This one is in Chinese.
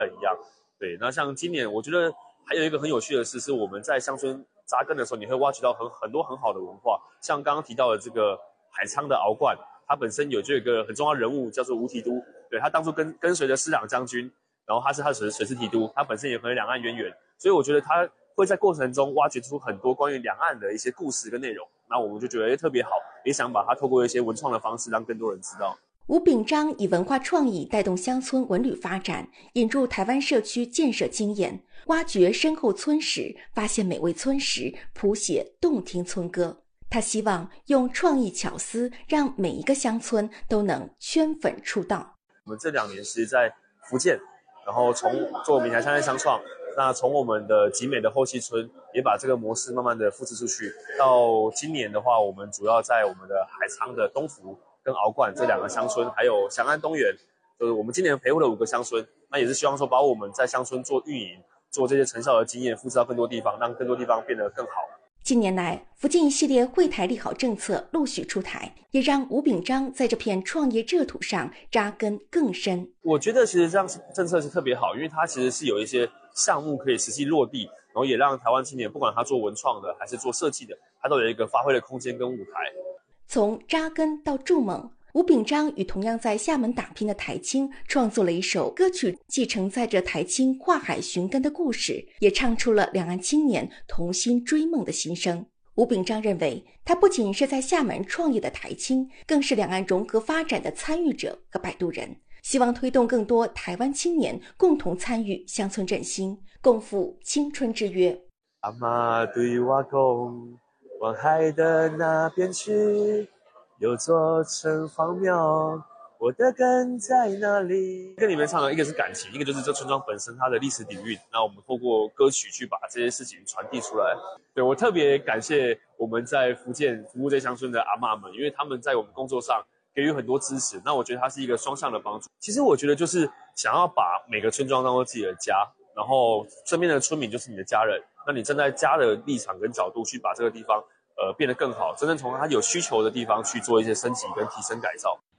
一样。对，那像今年我觉得还有一个很有趣的事，是我们在乡村扎根的时候，你会挖掘到很多很好的文化，像刚刚提到的这个海沧的鳌冠，它本身有一个很重要的人物叫做吴提督，对，他当初跟随着师长将军，然后他是水师提督，他本身也和两岸渊源，所以我觉得他会在过程中挖掘出很多关于两岸的一些故事跟内容，那我们就觉得特别好，也想把它透过一些文创的方式让更多人知道。 吴秉章以文化创意带动乡村文旅发展，引入台湾社区建设经验，挖掘深厚村史，发现美味村史，谱写动听村歌。他希望用创意巧思，让每一个乡村都能圈粉出道。 我们这2年是在福建，然后从做闽台乡创，那从我们的集美的后溪村也把这个模式慢慢的复制出去。到今年的话，我们主要在我们的海沧的东福跟鳌冠这2个乡村，还有翔安东源，就是我们今年陪护了5个乡村，那也是希望说把我们在乡村做运营、做这些成效的经验复制到更多地方，让更多地方变得更好。 近年来，福建一系列惠台利好政策陆续出台，也让吴秉章在这片创业热土上扎根更深。 我觉得其实这样政策是特别好，因为它其实是有一些项目可以实际落地，然后也让台湾青年不管他做文创的还是做设计的，他都有一个发挥的空间跟舞台。 从扎根到筑梦，吴秉章与同样在厦门打拼的台青创作了一首歌曲，既承载着台青跨海寻根的故事，也唱出了两岸青年同心追梦的心声。吴秉章认为，他不仅是在厦门创业的台青，更是两岸融合发展的参与者和摆渡人，希望推动更多台湾青年共同参与乡村振兴，共赴青春之约。 阿嬷对我讲，往海的那边去，有座城隍庙，我的根在哪里？跟里面唱的一个是感情，一个就是这村庄本身它的历史底蕴。那我们透过歌曲去把这些事情传递出来。对，我特别感谢我们在福建服务这乡村的阿嬷们，因为他们在我们工作上给予很多支持。那我觉得它是一个双向的帮助。其实我觉得就是想要把每个村庄当做自己的家，然后身边的村民就是你的家人。那你站在家的立场跟角度去把这个地方变得更好，真正从它有需求的地方去做一些升级跟提升改造。